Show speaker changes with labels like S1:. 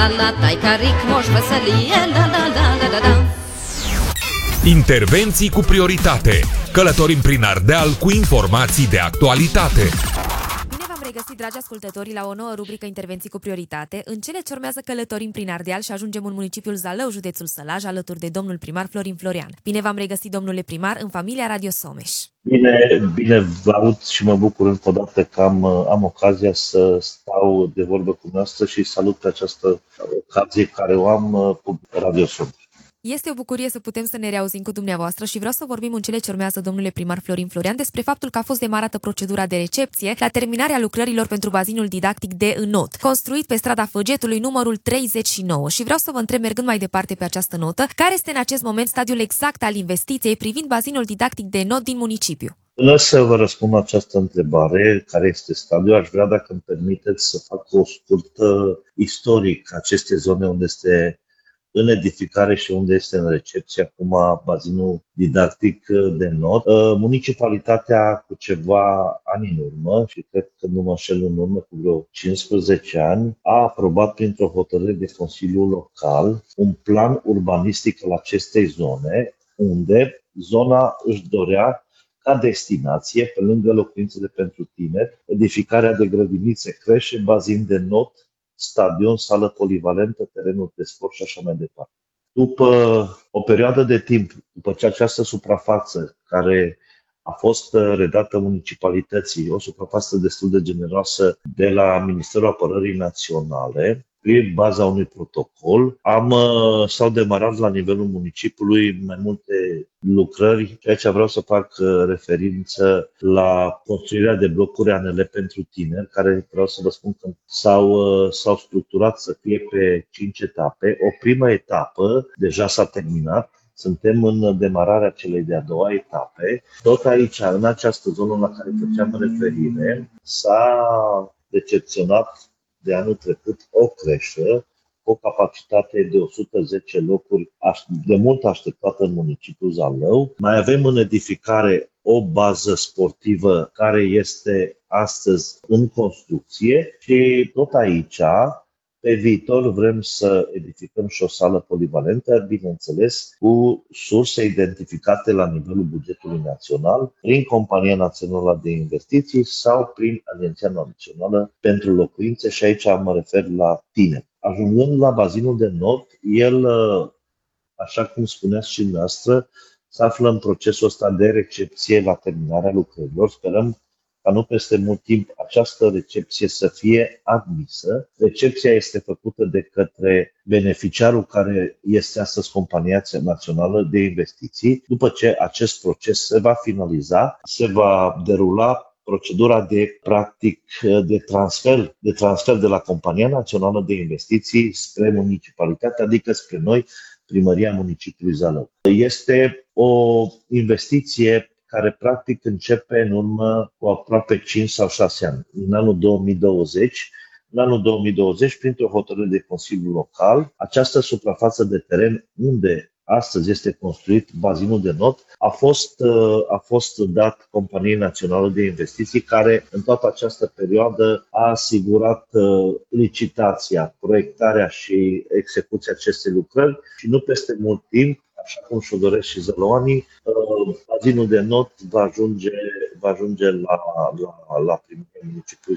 S1: La taicaric moș văsălie, la la la la la la.
S2: Intervenții cu prioritate. Călătorim prin Ardeal cu informații de actualitate.
S3: Bine v-am regăsit, dragi ascultători, la o nouă rubrică Intervenții cu prioritate. În cele ce urmează călătorim prin Ardeal și ajungem în municipiul Zalău, județul Sălaj, alături de domnul primar Florin Florian. Bine v-am regăsit, domnule primar, în familia Radio Someș.
S4: Bine vă aud și mă bucur încă o dată că am ocazia să stau de vorbă cu noastră și salut pe această ocazie care o am cu Radio Someș.
S3: Este o bucurie să putem să ne reauzim cu dumneavoastră și vreau să vorbim în cele ce urmează, domnule primar Florin Florian, despre faptul că a fost demarată procedura de recepție la terminarea lucrărilor pentru bazinul didactic de înot, construit pe strada Făgetului numărul 39. Și vreau să vă întreb, mergând mai departe pe această notă, care este în acest moment stadiul exact al investiției privind bazinul didactic de înot din municipiu?
S4: Până să vă răspund la această întrebare, care este stadiul, aș vrea, dacă îmi permiteți, să fac o scurtă istoric aceste zone unde este în edificare și unde este în recepție acum bazinul didactic de înot. Municipalitatea, cu ceva ani în urmă, și cred că nu mă înșel în urmă, cu vreo 15 ani, a aprobat printr-o hotărâre de Consiliul Local un plan urbanistic al acestei zone, unde zona își dorea ca destinație, pe lângă locuințele pentru tineri, edificarea de grădinițe, creșe, bazin de înot, stadion, sală polivalentă, terenuri de sport și așa mai departe. După o perioadă de timp, după ce această suprafață care a fost redată municipalității, o suprafață destul de generoasă de la Ministerul Apărării Naționale, prin baza unui protocol, s-au demarat la nivelul municipiului mai multe lucrări, ceea ce vreau să fac referință la construirea de blocuri ANL pentru tineri, care vreau să vă spun că s-au structurat să fie pe 5 etape. O primă etapă deja s-a terminat. Suntem în demararea celei de-a doua etape. Tot aici, în această zonă la care făceam referire, s-a recepționat de anul trecut o creșă cu o capacitate de 110 locuri, de mult așteptată în municipiul Zalău. Mai avem în edificare o bază sportivă care este astăzi în construcție și tot aici, pe viitor, vrem să edificăm și o sală polivalentă, bineînțeles, cu surse identificate la nivelul bugetului național, prin Compania Națională de Investiții sau prin Agenția Națională pentru Locuințe, și aici mă refer la tineri. Ajungând la bazinul de înot, el, așa cum spuneați și dumneavoastră, se află în procesul ăsta de recepție la terminarea lucrărilor. Sperăm ca nu peste mult timp această recepție să fie admisă. Recepția este făcută de către beneficiarul care este astăzi Compania Națională de Investiții. După ce acest proces se va finaliza, se va derula procedura de transfer de la Compania Națională de Investiții spre municipalitate, adică spre noi, Primăria Municipiului Zalău. Este o investiție care practic începe în urmă cu aproape 5 sau 6 ani, în anul 2020. În anul 2020, printr-o hotărâre de Consiliul Local, această suprafață de teren unde astăzi este construit bazinul de înot a fost dat Companiei Naționale de Investiții, care în toată această perioadă a asigurat licitația, proiectarea și execuția acestei lucrări și nu peste mult timp, așa cum și-o doresc și zălăoanii, bazinul de înot va ajunge la Primăria Municipiului